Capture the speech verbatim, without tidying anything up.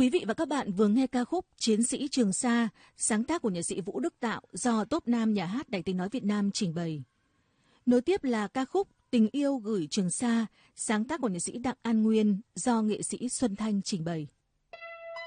Quý vị và các bạn vừa nghe ca khúc Chiến sĩ Trường Sa, sáng tác của nhạc sĩ Vũ Đức Tạo do Top Nam Nhà hát Đài Tiếng Nói Việt Nam trình bày. Nối tiếp là ca khúc Tình Yêu Gửi Trường Sa, sáng tác của nhạc sĩ Đặng An Nguyên do nghệ sĩ Xuân Thanh trình bày.